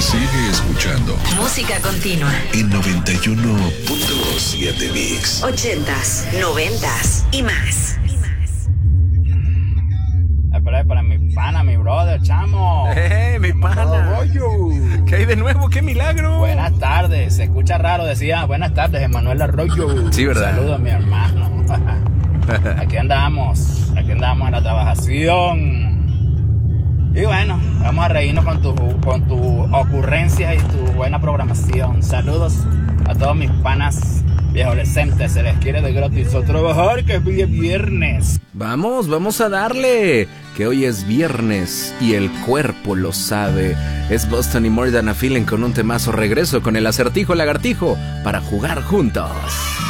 Sigue escuchando Música continua en 91.7 Mix. 80s, 90s y más. Para mi pana, mi brother, chamo. Mi pana. ¿Qué hay de nuevo? ¡Qué milagro! Buenas tardes. Se escucha raro, decía buenas tardes, Emanuel Arroyo. Sí, ¿verdad? Saludos a mi hermano. Aquí andamos en la trabajación. Y bueno, vamos a reírnos con tu ocurrencias y tu buena programación. Saludos a todos mis panas viejodecentes. Se les quiere de gratis a trabajar, que es viernes. Vamos a darle, que hoy es viernes y el cuerpo lo sabe. Es Boston y More Than a Feeling con un temazo. Regreso con el acertijo lagartijo para jugar juntos.